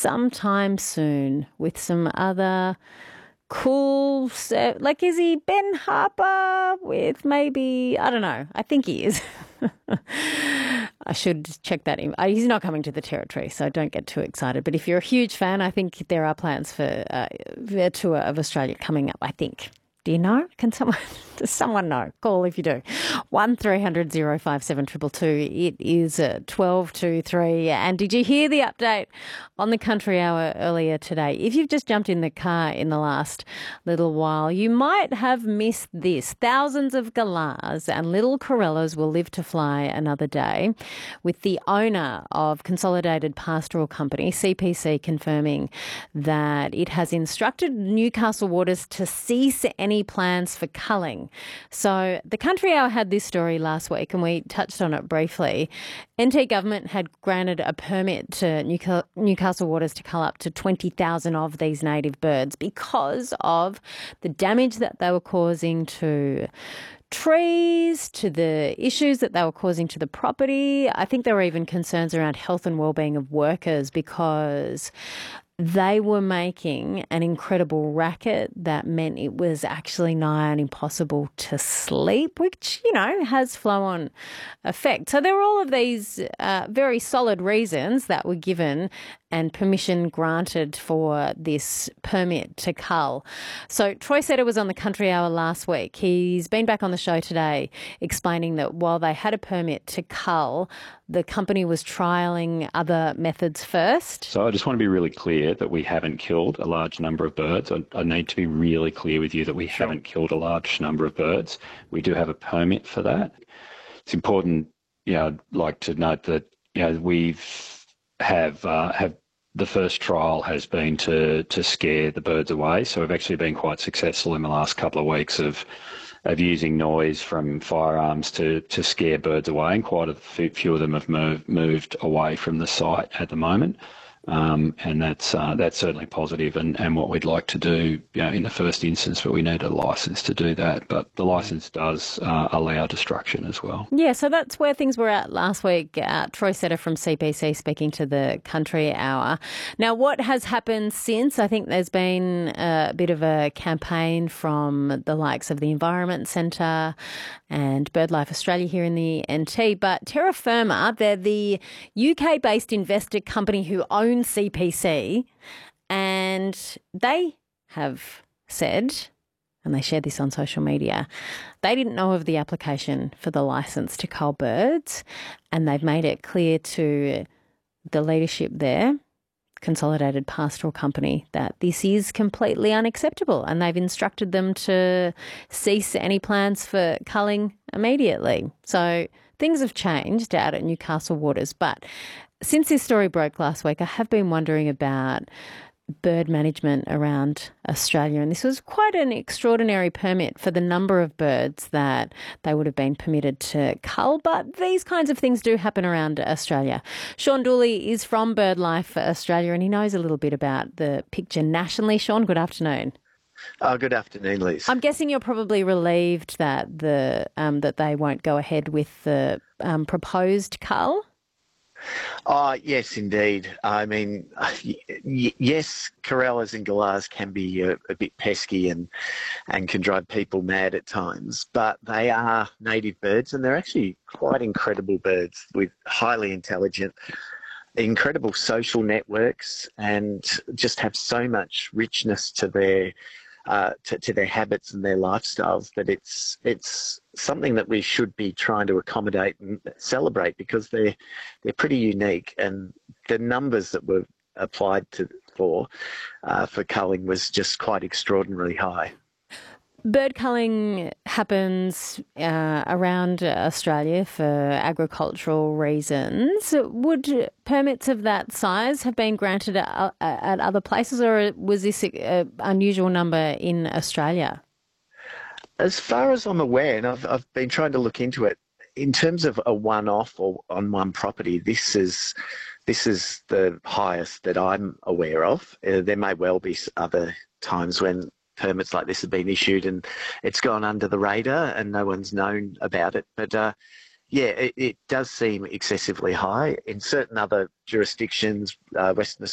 sometime soon with some other cool, like, is he Ben Harper with maybe, I don't know, I think he is. I should check that in. He's not coming to the Territory, so don't get too excited. But if you're a huge fan, I think there are plans for a tour of Australia coming up, I think. Do you know? Does someone know? Call if you do. 1300 057 222. It is 12 to 3. And did you hear the update on the Country Hour earlier today? If you've just jumped in the car in the last little while, you might have missed this. Thousands of galahs and little corellas will live to fly another day, with the owner of Consolidated Pastoral Company, CPC, confirming that it has instructed Newcastle Waters to cease any plans for culling. So the Country Hour had this story last week and we touched on it briefly. NT government had granted a permit to Newcastle Waters to cull up to 20,000 of these native birds because of the damage that they were causing to trees, to the issues that they were causing to the property. I think there were even concerns around health and well-being of workers because they were making an incredible racket that meant it was actually nigh on impossible to sleep, which, has flow-on effect. So there were all of these very solid reasons that were given and permission granted for this permit to cull. So Troy Setter was on the Country Hour last week. He's been back on the show today explaining that while they had a permit to cull, the company was trialling other methods first. So I just want to be really clear that we haven't killed a large number of birds. I need to be really clear with you that we haven't killed a large number of birds. We do have a permit for that. It's important, I'd like to note that, we've have the first trial has been to scare the birds away. So we've actually been quite successful in the last couple of weeks of using noise from firearms to scare birds away, and quite a few of them have moved away from the site at the moment. And that's certainly positive and what we'd like to do, in the first instance, but we need a licence to do that. But the licence does allow destruction as well. Yeah, so that's where things were at last week. Troy Setter from CPC speaking to the Country Hour. Now, what has happened since? I think there's been a bit of a campaign from the likes of the Environment Centre and BirdLife Australia here in the NT. But Terra Firma, they're the UK-based investor company who owns CPC, and they have said, and they shared this on social media, they didn't know of the application for the licence to cull birds, and they've made it clear to the leadership there, Consolidated Pastoral Company, that this is completely unacceptable, and they've instructed them to cease any plans for culling immediately. So things have changed out at Newcastle Waters, but since this story broke last week, I have been wondering about bird management around Australia, and this was quite an extraordinary permit for the number of birds that they would have been permitted to cull, but these kinds of things do happen around Australia. Sean Dooley is from BirdLife Australia, and he knows a little bit about the picture nationally. Sean, good afternoon. Good afternoon, Liz. I'm guessing you're probably relieved that that they won't go ahead with the proposed cull. Yes, indeed. I mean, yes, corellas and galahs can be a bit pesky and can drive people mad at times, but they are native birds and they're actually quite incredible birds with highly intelligent, incredible social networks, and just have so much richness to their habits and their lifestyles that it's something that we should be trying to accommodate and celebrate, because they're pretty unique, and the numbers that were applied for culling was just quite extraordinarily high. Bird culling happens around Australia for agricultural reasons. Would permits of that size have been granted at other places, or was this an unusual number in Australia? As far as I'm aware, and I've been trying to look into it, in terms of a one-off or on one property, this is the highest that I'm aware of. There may well be other times when permits like this have been issued and it's gone under the radar and no one's known about it. But it does seem excessively high. In certain other jurisdictions, Western